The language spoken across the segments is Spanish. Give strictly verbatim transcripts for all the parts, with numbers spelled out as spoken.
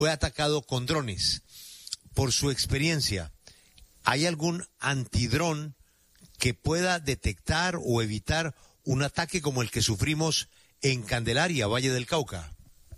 fue atacado con drones. Por su experiencia, ¿hay algún antidrón que pueda detectar o evitar un ataque como el que sufrimos en Candelaria, Valle del Cauca?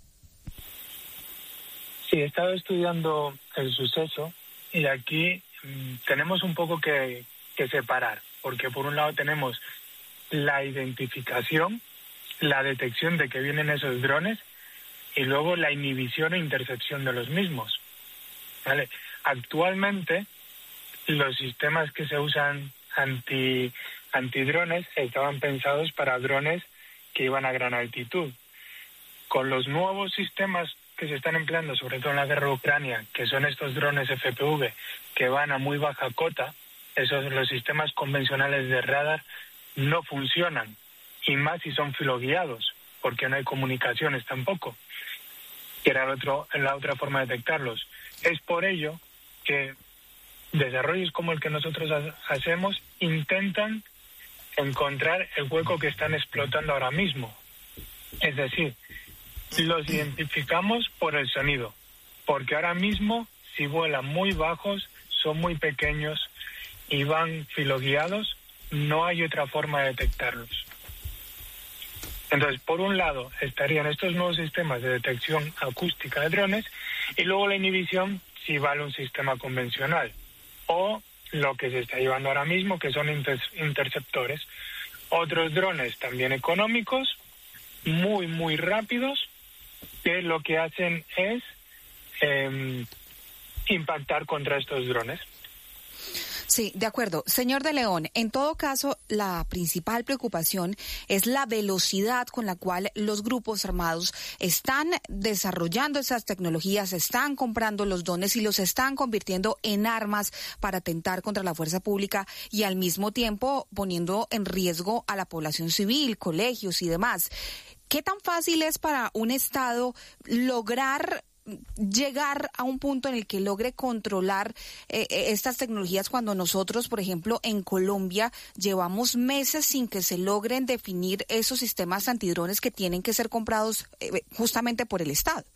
Sí, he estado estudiando el suceso y aquí mmm, tenemos un poco que, que separar, porque por un lado tenemos la identificación, la detección de que vienen esos drones y luego la inhibición e intercepción de los mismos. ¿Vale? Actualmente los sistemas que se usan anti antidrones estaban pensados para drones que iban a gran altitud. Con los nuevos sistemas que se están empleando, sobre todo en la guerra de Ucrania, que son estos drones F P V que van a muy baja cota, esos los sistemas convencionales de radar no funcionan, y más si son filoguiados, porque no hay comunicaciones tampoco, que era el otro, la otra forma de detectarlos. Es por ello que desarrollos como el que nosotros ha- hacemos intentan encontrar el hueco que están explotando ahora mismo. Es decir, los identificamos por el sonido, porque ahora mismo si vuelan muy bajos, son muy pequeños y van filoguiados, no hay otra forma de detectarlos. Entonces, por un lado, estarían estos nuevos sistemas de detección acústica de drones y luego la inhibición si vale un sistema convencional o lo que se está llevando ahora mismo, que son inter- interceptores. Otros drones también económicos, muy, muy rápidos, que lo que hacen es eh, impactar contra estos drones. Sí, de acuerdo. Señor de León, en todo caso, la principal preocupación es la velocidad con la cual los grupos armados están desarrollando esas tecnologías, están comprando los drones y los están convirtiendo en armas para atentar contra la fuerza pública y al mismo tiempo poniendo en riesgo a la población civil, colegios y demás. ¿Qué tan fácil es para un Estado lograr llegar a un punto en el que logre controlar eh, estas tecnologías cuando nosotros, por ejemplo, en Colombia llevamos meses sin que se logren definir esos sistemas antidrones que tienen que ser comprados eh, justamente por el Estado?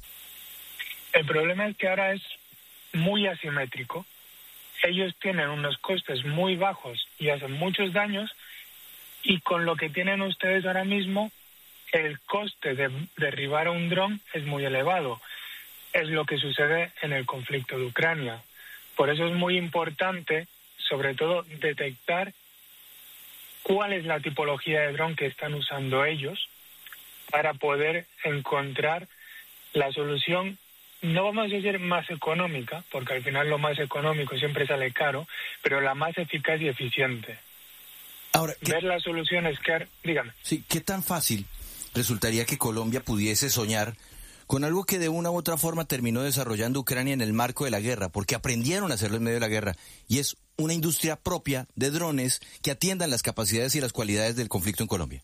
El problema es que ahora es muy asimétrico. Ellos tienen unos costes muy bajos y hacen muchos daños, y con lo que tienen ustedes ahora mismo, el coste de derribar a un dron es muy elevado. Es lo que sucede en el conflicto de Ucrania. Por eso es muy importante, sobre todo, detectar cuál es la tipología de dron que están usando ellos para poder encontrar la solución, no vamos a decir más económica, porque al final lo más económico siempre sale caro, pero la más eficaz y eficiente. Ahora, ¿qué... ver las soluciones que... Dígame. Sí, ¿qué tan fácil resultaría que Colombia pudiese soñar con algo que de una u otra forma terminó desarrollando Ucrania en el marco de la guerra, porque aprendieron a hacerlo en medio de la guerra, y es una industria propia de drones que atiendan las capacidades y las cualidades del conflicto en Colombia?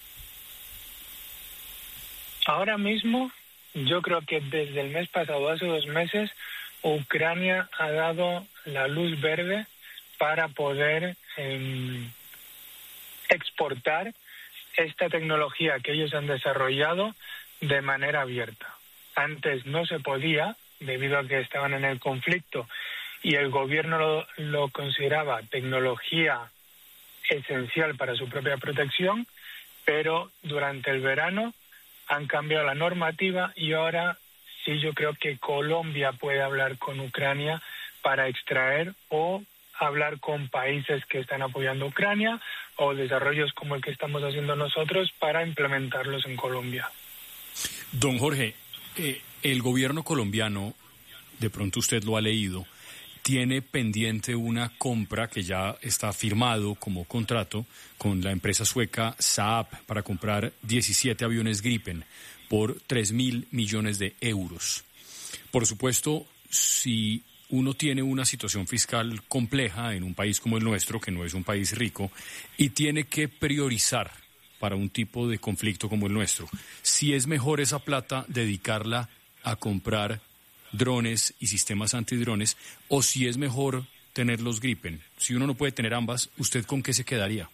Ahora mismo, yo creo que desde el mes pasado, hace dos meses, Ucrania ha dado la luz verde para poder eh, exportar esta tecnología que ellos han desarrollado de manera abierta. Antes no se podía, debido a que estaban en el conflicto y el gobierno lo, lo consideraba tecnología esencial para su propia protección, pero durante el verano han cambiado la normativa y ahora sí yo creo que Colombia puede hablar con Ucrania para extraer o hablar con países que están apoyando a Ucrania o desarrollos como el que estamos haciendo nosotros para implementarlos en Colombia. Don Jorge, eh, el gobierno colombiano, de pronto usted lo ha leído, tiene pendiente una compra que ya está firmado como contrato con la empresa sueca Saab para comprar diecisiete aviones Gripen por tres mil millones de euros. Por supuesto, si uno tiene una situación fiscal compleja en un país como el nuestro, que no es un país rico, y tiene que priorizar para un tipo de conflicto como el nuestro, si es mejor esa plata dedicarla a comprar drones y sistemas antidrones, o si es mejor tener los Gripen. Si uno no puede tener ambas, ¿usted con qué se quedaría?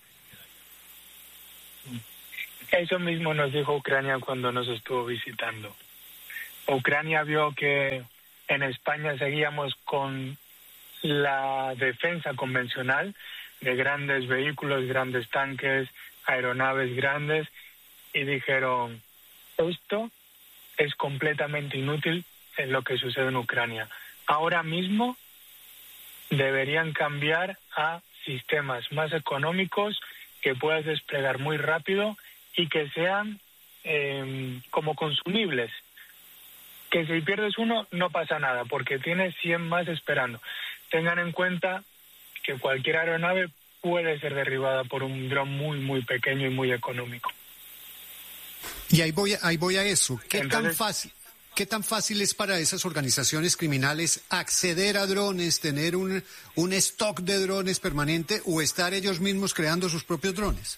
Eso mismo nos dijo Ucrania cuando nos estuvo visitando. Ucrania vio que en España seguíamos con la defensa convencional de grandes vehículos, grandes tanques, aeronaves grandes, y dijeron, esto es completamente inútil en lo que sucede en Ucrania. Ahora mismo deberían cambiar a sistemas más económicos que puedas desplegar muy rápido y que sean eh, como consumibles. Que si pierdes uno no pasa nada porque tienes cien más esperando. Tengan en cuenta que cualquier aeronave puede ser derribada por un dron muy, muy pequeño y muy económico. Y ahí voy, ahí voy a eso. ¿Qué Entonces, tan fácil, qué tan fácil es para esas organizaciones criminales acceder a drones, tener un, un stock de drones permanente o estar ellos mismos creando sus propios drones?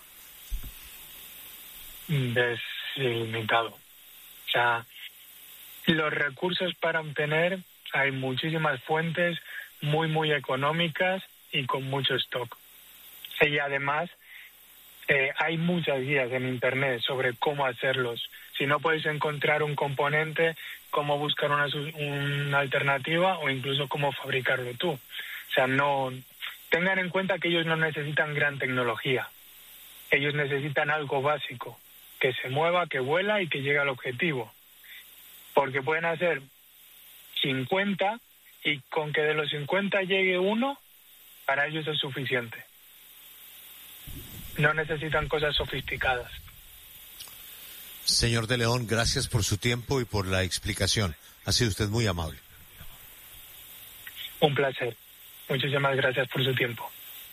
Es limitado. O sea, los recursos para obtener, hay muchísimas fuentes muy, muy económicas y con mucho stock. Y además, eh, hay muchas guías en Internet sobre cómo hacerlos. Si no puedes encontrar un componente, cómo buscar una, una alternativa o incluso cómo fabricarlo tú. O sea, no tengan en cuenta que ellos no necesitan gran tecnología. Ellos necesitan algo básico, que se mueva, que vuela y que llegue al objetivo. Porque pueden hacer cincuenta y con que de los cincuenta llegue uno, para ellos es suficiente. No necesitan cosas sofisticadas. Señor de León, gracias por su tiempo y por la explicación. Ha sido usted muy amable. Un placer. Muchísimas gracias por su tiempo.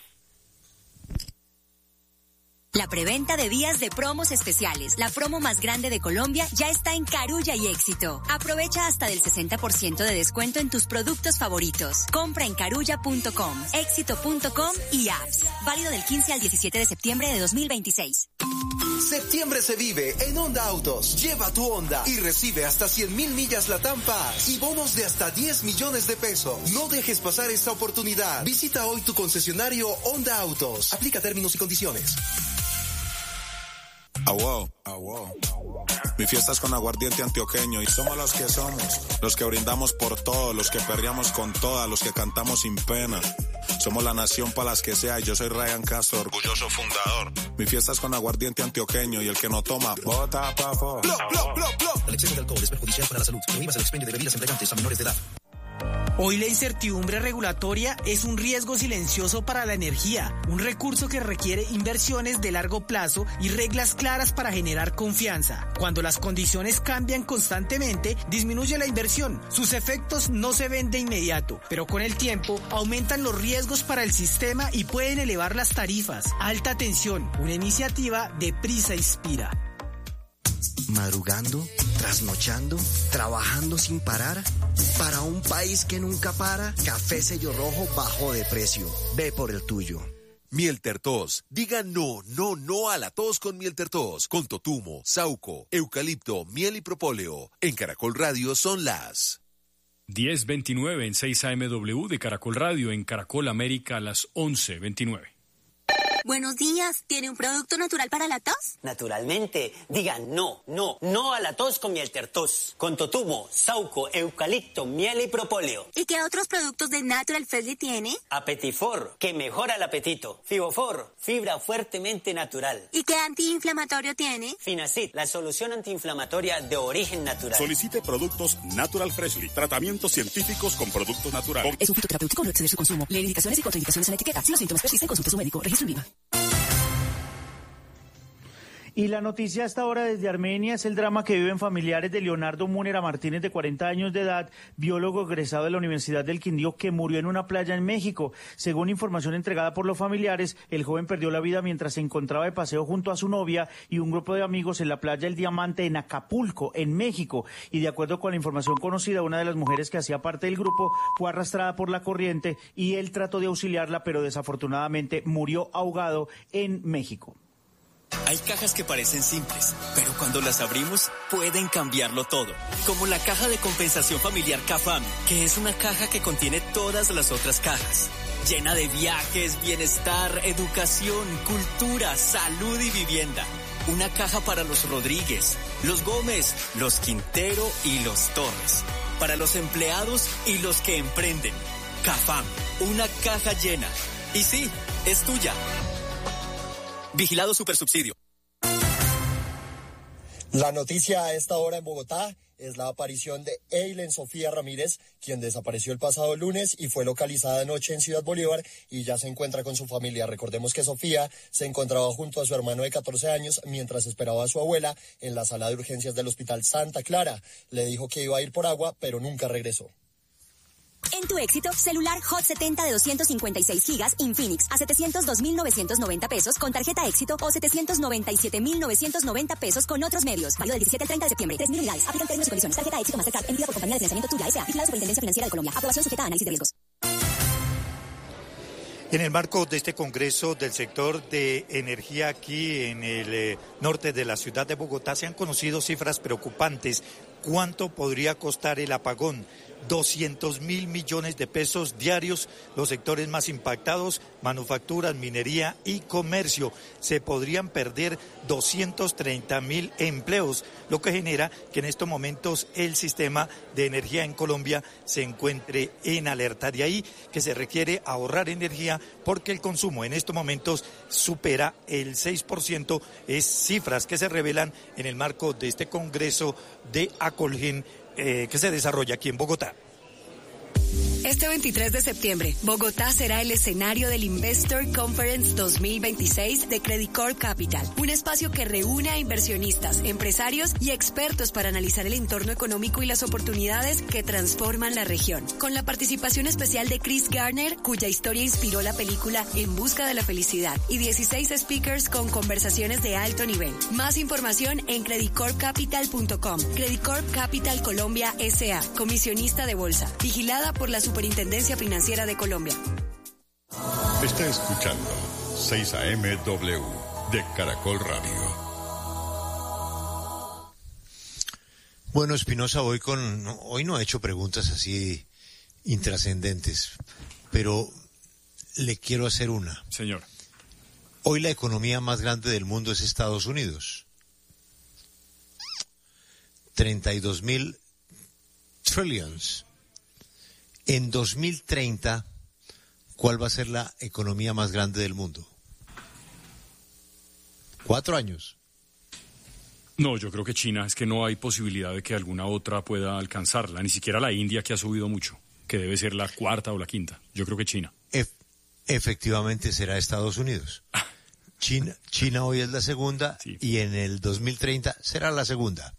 La preventa de días de promos especiales, la promo más grande de Colombia, ya está en Carulla y Éxito. Aprovecha hasta del sesenta por ciento de descuento en tus productos favoritos. Compra en carulla punto com, éxito punto com y apps. Válido del quince al diecisiete de septiembre de dos mil veintiséis. Septiembre se vive en Honda Autos. Lleva tu Honda y recibe hasta cien mil millas Latam Paz y bonos de hasta diez millones de pesos. No dejes pasar esta oportunidad. Visita hoy tu concesionario Honda Autos. Aplica términos y condiciones. Ah, wow, ah, wow. Mi fiesta es con aguardiente antioqueño y somos los que somos, los que brindamos por todo, los que perreamos con todas, los que cantamos sin pena. Somos la nación para las que sea y yo soy Ryan Castro, orgulloso fundador. Mi fiesta es con aguardiente antioqueño y el que no toma, bota pa' for. Blo, blo, blo, blo. El exceso de alcohol es perjudicial para la salud. Prohíbas el expendio de bebidas embriagantes a menores de edad. Hoy la incertidumbre regulatoria es un riesgo silencioso para la energía, un recurso que requiere inversiones de largo plazo y reglas claras para generar confianza. Cuando las condiciones cambian constantemente, disminuye la inversión. Sus efectos no se ven de inmediato, pero con el tiempo aumentan los riesgos para el sistema y pueden elevar las tarifas. Alta tensión, una iniciativa de Prisa Inspira. Madrugando, trasnochando, trabajando sin parar. Para un país que nunca para, Café Sello Rojo bajó de precio. Ve por el tuyo. Miel Tertos. Diga no, no, no a la tos con Miel Tertos. Con totumo, sauco, eucalipto, miel y propóleo. En Caracol Radio son las diez veintinueve en seis A M W de Caracol Radio. En Caracol América a las once veintinueve. Buenos días, ¿tiene un producto natural para la tos? Naturalmente, digan no, no, no a la tos con Miel Tertos. Con totumo, sauco, eucalipto, miel y propóleo. ¿Y qué otros productos de Natural Freshly tiene? Apetifor, que mejora el apetito. Fibofor, fibra fuertemente natural. ¿Y qué antiinflamatorio tiene? Finacid, la solución antiinflamatoria de origen natural. Solicite productos Natural Freshly, tratamientos científicos con productos naturales. Es un fitoterapéutico, no exceder su consumo. Lee indicaciones y contraindicaciones en la etiqueta. Si los síntomas persisten, consulte a su médico. Registro en Viva. Y la noticia hasta ahora desde Armenia es el drama que viven familiares de Leonardo Múnera Martínez, de cuarenta años de edad, biólogo egresado de la Universidad del Quindío, que murió en una playa en México. Según información entregada por los familiares, el joven perdió la vida mientras se encontraba de paseo junto a su novia y un grupo de amigos en la playa El Diamante en Acapulco, en México. Y de acuerdo con la información conocida, una de las mujeres que hacía parte del grupo fue arrastrada por la corriente y él trató de auxiliarla, pero desafortunadamente murió ahogado en México. Hay cajas que parecen simples, pero cuando las abrimos pueden cambiarlo todo. Como la caja de compensación familiar CAFAM, que es una caja que contiene todas las otras cajas. Llena de viajes, bienestar, educación, cultura, salud y vivienda. Una caja para los Rodríguez, los Gómez, los Quintero y los Torres. Para los empleados y los que emprenden. Cafam, una caja llena. Y sí, es tuya. Vigilado Supersubsidio. La noticia a esta hora en Bogotá es la aparición de Eilen Sofía Ramírez, quien desapareció el pasado lunes y fue localizada anoche en Ciudad Bolívar y ya se encuentra con su familia. Recordemos que Sofía se encontraba junto a su hermano de catorce años mientras esperaba a su abuela en la sala de urgencias del Hospital Santa Clara. Le dijo que iba a ir por agua, pero nunca regresó. En tu Éxito, celular Hot setenta de doscientos cincuenta y seis gigas Infinix a setecientos dos mil novecientos noventa pesos con tarjeta Éxito o setecientos noventa y siete mil novecientos noventa pesos con otros medios. Válido del diecisiete al treinta de septiembre. tres mil unidades. Aplican términos y condiciones. Tarjeta Éxito Mastercard emitida por compañía de financiamiento Tuya S A. Vigilada Superintendencia Financiera de Colombia. Aprobación sujeta a análisis de riesgos. En el marco de este congreso del sector de energía aquí en el eh, norte de la ciudad de Bogotá se han conocido cifras preocupantes. ¿Cuánto podría costar el apagón? doscientos mil millones de pesos diarios, los sectores más impactados, manufacturas, minería y comercio. Se podrían perder doscientos treinta mil empleos, lo que genera que en estos momentos el sistema de energía en Colombia se encuentre en alerta. De ahí que se requiere ahorrar energía porque el consumo en estos momentos supera el seis por ciento, es cifras que se revelan en el marco de este congreso de Acolgen Eh, que se desarrolla aquí en Bogotá. Este veintitrés de septiembre, Bogotá será el escenario del Investor Conference dos mil veintiséis de Credit Corp Capital, un espacio que reúne a inversionistas, empresarios y expertos para analizar el entorno económico y las oportunidades que transforman la región. Con la participación especial de Chris Garner, cuya historia inspiró la película En busca de la felicidad, y dieciséis speakers con conversaciones de alto nivel. Más información en credit corp capital punto com. Credit Corp Capital Colombia S A, comisionista de bolsa, vigilada por la Superintendencia Financiera de Colombia. Está escuchando seis A M W de Caracol Radio. Bueno, Espinosa, hoy con hoy no ha hecho preguntas así intrascendentes, pero le quiero hacer una. Señor. Hoy la economía más grande del mundo es Estados Unidos. treinta y dos mil trillions. En dos mil treinta, ¿cuál va a ser la economía más grande del mundo? Cuatro años. No, yo creo que China, es que no hay posibilidad de que alguna otra pueda alcanzarla, ni siquiera la India, que ha subido mucho, que debe ser la cuarta o la quinta. Yo creo que China. E- efectivamente será Estados Unidos. China, China hoy es la segunda, sí, y en el dos mil treinta será la segunda.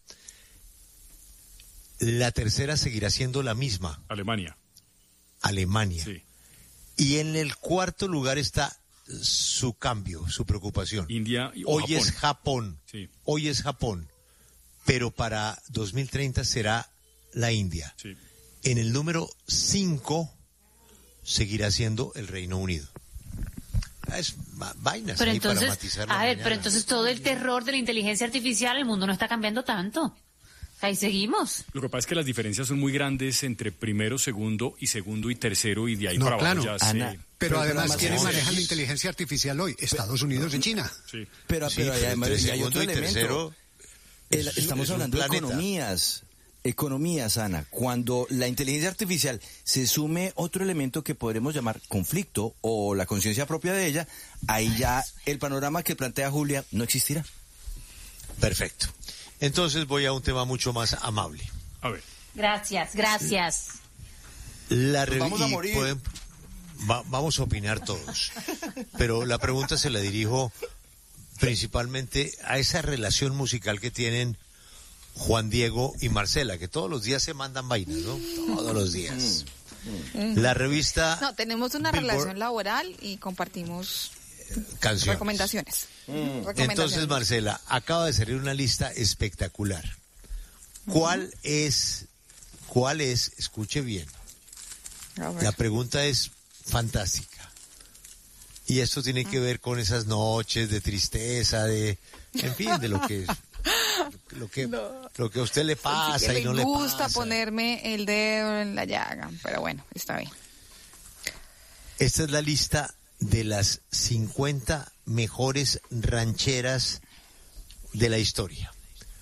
La tercera seguirá siendo la misma. Alemania. Alemania. Sí. Y en el cuarto lugar está su cambio, su preocupación. India o Hoy Japón. es Japón. Sí. Hoy es Japón. Pero para dos mil treinta será la India. Sí. En el número cinco seguirá siendo el Reino Unido. Es vainas pero ahí entonces, para matizar la a ver, mañana. pero entonces todo el terror de la inteligencia artificial, el mundo no está cambiando tanto. Ahí seguimos. Lo que pasa es que las diferencias son muy grandes entre primero, segundo y segundo y tercero, y de ahí No, para claro. abajo ya Ana, se... Pero, pero además, además, ¿quiénes no, manejan es- la inteligencia artificial hoy? Estados Unidos y China. Sí. Pero, Sí, pero pero además, entre y hay segundo otro y elemento. tercero El- es- estamos es un hablando de planeta. economías. Economías, Ana. Cuando la inteligencia artificial se sume otro elemento que podremos llamar conflicto o la conciencia propia de ella, ahí ya el panorama que plantea Julia no existirá. Perfecto. Entonces voy a un tema mucho más amable. A ver. Gracias, gracias. La Nos revi- vamos a y morir. pueden- va- vamos a opinar todos. Pero la pregunta se la dirijo principalmente a esa relación musical que tienen Juan Diego y Marcela, que todos los días se mandan vainas, ¿no? Todos los días. La revista No, tenemos una Billboard- relación laboral y compartimos Canciones. recomendaciones. Recomendaciones. Entonces, Marcela, acaba de salir una lista espectacular. ¿Cuál es, cuál es, escuche bien, A ver. la pregunta es fantástica. Y esto tiene que ver con esas noches de tristeza, de, en fin, de lo que, lo que, No. lo que a usted le pasa que y no le le gusta pasa. ponerme el dedo en la llaga, pero bueno, está bien. Esta es la lista de las cincuenta mejores rancheras de la historia.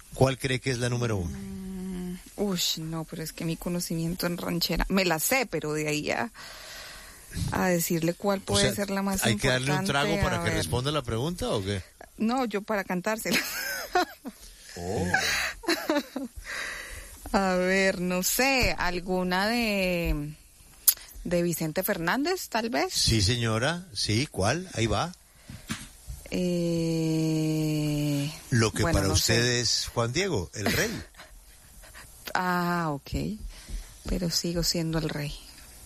¿Cuál cree que es la número uno? Mm, uy, no, pero es que mi conocimiento en ranchera, me la sé, pero de ahí a, a decirle cuál puede O sea, ser la más ¿hay importante. que darle un trago a para que ver. responda la pregunta o qué? No, yo para cantársela. Oh. A ver, no sé, alguna de de Vicente Fernández, tal vez. Sí, señora. Sí, ¿cuál? Ahí va. Eh, Lo que bueno, para no usted sé. es Juan Diego, el rey. Ah, ok. Pero sigo siendo el rey.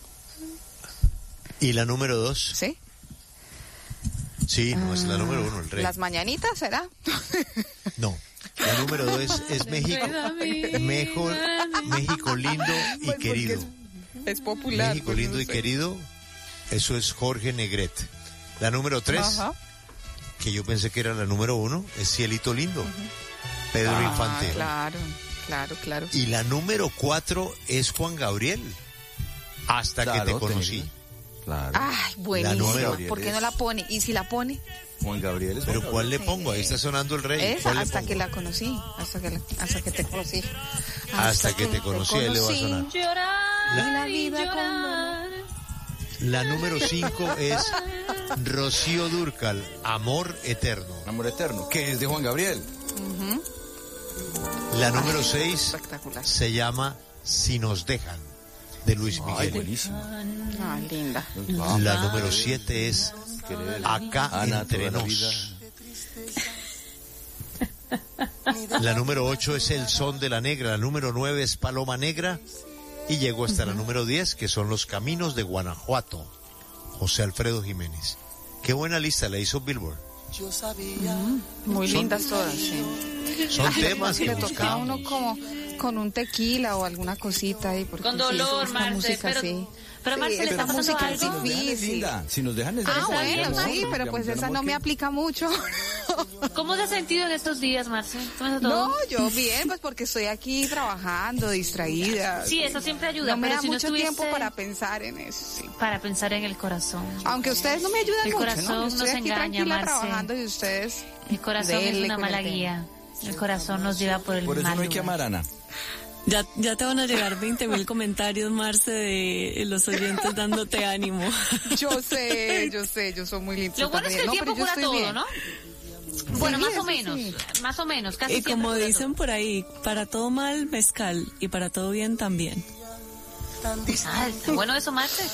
¿Y la número dos? ¿Sí? Sí, no, es la número uno, el rey. ¿Las mañanitas será? No, la número dos es, es México. México, México lindo y Pues querido. Es, es popular. México pues, lindo no y sé. querido, eso es Jorge Negrete. La número tres, Ajá. que yo pensé que era la número uno, es Cielito Lindo, Pedro Ah, Infante. claro, claro, claro. Y la número cuatro es Juan Gabriel, Hasta Claro, que te conocí. tenía- Claro. Ay, buenísimo. número- ¿Por qué no la pone? ¿Y si la pone? Juan Gabriel es Pero Juan ¿cuál le Gabriel. pongo? Ahí está sonando el rey. Esa, ¿Cuál le hasta pongo? que la conocí. Hasta que, la- hasta que te conocí. Hasta que te conocí, ahí le va a sonar. Llorar La- la y vida llorar. La número cinco es Rocío Dúrcal, Amor Eterno. Amor Eterno, que es de Juan Gabriel. Ujú. La número seis Espectacular. se llama Si nos dejan, de Luis Ay, Miguel. buenísimo. Ah, linda. La número siete es Acá Ana, entre toda la nos. vida. La número ocho es El Son de la Negra. La número nueve es Paloma Negra. Y llegó hasta la número diez, que son Los Caminos de Guanajuato, José Alfredo Jiménez. Qué buena lista la hizo Billboard. Muy Son- lindas todas, sí. Son Ay, temas si que le toca a uno buscamos. como con un tequila o alguna cosita ahí. Porque Con sí, dolor, esta Marce, música pero- sí. pero, Marce, Sí, le esta está pasando música algo. es difícil. Linda. Si nos dejan es Ah, ya bueno, no, sí, ya pero no, pues ya esa no no me aquí. aplica mucho. ¿Cómo te has sentido en estos días, Marce? ¿Cómo está todo? No, yo bien, pues porque estoy aquí trabajando, distraída. Sí, eso siempre ayuda, No me pero da si no mucho estuviese- tiempo para pensar en eso, sí. Para pensar en el corazón. Aunque ustedes no me ayudan El mucho, corazón ¿no? Yo estoy nos aquí engaña, tranquila Marce. trabajando y ustedes... El corazón es dele una con el mala tema. guía. El corazón nos lleva por el Por eso mal no hay que lugar. amar, Ana. Ya, ya te van a llegar veinte mil comentarios, Marce, de los oyentes dándote ánimo. Yo sé, yo sé, yo soy muy linda. Lo bueno es que el No, tiempo pero yo cura estoy todo, bien. ¿no? Bueno, Sí, más o eso menos, sí. más o menos, casi Y siempre como cura dicen por ahí, para todo mal, mezcal, y para todo bien también. todo. Ah, ¿está bueno eso, Marce?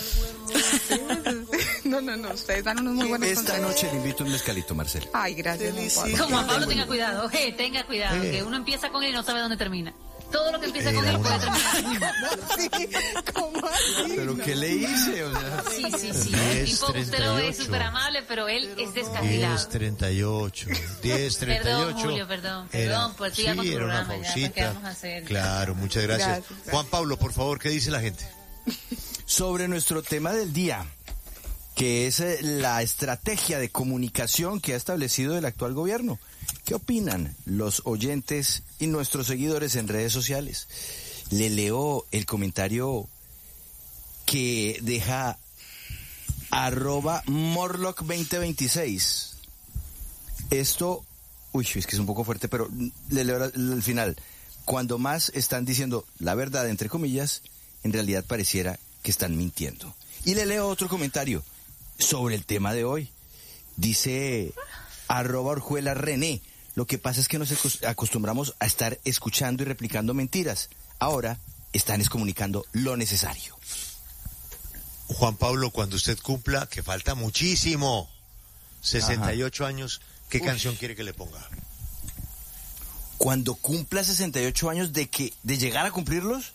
No, no, no, ustedes dan unos muy buenos Esta consejos. noche le invito un mezcalito, Marcelo. Ay, gracias, Juan Pablo. Como Juan Pablo, tenga cuidado, eh, tenga cuidado, Eh. que uno empieza con él y no sabe dónde termina. Todo lo que empieza con Era él puede una- terminar. Sí, ¿cómo así? ¿Pero qué le hice? O sea, Sí, sí, sí. diez, El tipo, usted lo ve treinta y ocho. súper amable, pero él es descarrilado. diez treinta y ocho. diez treinta y ocho. Perdón, Julio, perdón, Era- perdón, pues siga con sí, tu era una programa, ya, pausita. ¿qué vamos a hacer? Claro, muchas gracias. Gracias, gracias. Juan Pablo, por favor, ¿qué dice la gente? sobre nuestro tema del día, que es eh, la estrategia de comunicación que ha establecido el actual gobierno. ¿Qué opinan los oyentes y nuestros seguidores en redes sociales? Le leo el comentario que deja arroba Morlock veinte veintiséis. Esto, uy, es que es un poco fuerte, pero le leo al al final. Cuando más están diciendo la verdad, entre comillas, en realidad pareciera que están mintiendo. Y le leo otro comentario sobre el tema de hoy. Dice arroba Orjuela René, lo que pasa es que nos acos- acostumbramos a estar escuchando y replicando mentiras. Ahora están es comunicando lo necesario. Juan Pablo, cuando usted cumpla, que falta muchísimo, sesenta y ocho años, ¿qué Uy. canción quiere que le ponga? Cuando cumpla sesenta y ocho años de que de llegar a cumplirlos,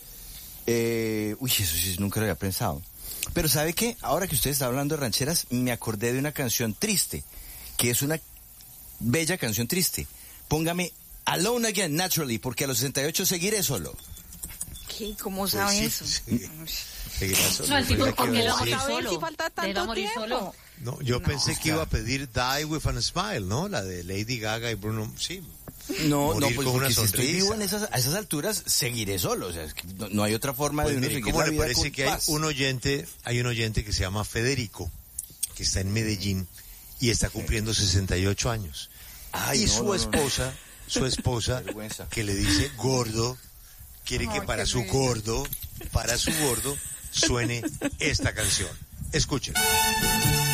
eh, uy, eso sí nunca lo había pensado. Pero ¿sabe qué? Ahora que usted está hablando de rancheras, me acordé de una canción triste, que es una bella canción triste. Póngame Alone Again, Naturally, porque a los sesenta y ocho seguiré solo. ¿Qué? ¿Cómo Pues sabe sí, eso? sí. Seguirá solo, No, el tipo, ¿verdad que porque iba lo a va a decir? saber Solo. si Si falta Él va a tanto morir tiempo. solo. No, yo No, pensé que iba a pedir Die With a Smile, ¿no? La de Lady Gaga y Bruno, sí. No, Morir no, pues con una porque si estoy sonrisa. vivo en esas, a esas alturas, seguiré solo. O sea, es que no, no hay otra forma Pues de uno mire, seguir ¿cómo la le vida parece con que hay paz? un oyente, hay un oyente que se llama Federico, que está en Medellín y está cumpliendo sesenta y ocho años? Ay, y no, su no, no, no. esposa su esposa que le dice gordo, quiere que para su gordo, para su gordo, suene esta canción. Escuchen.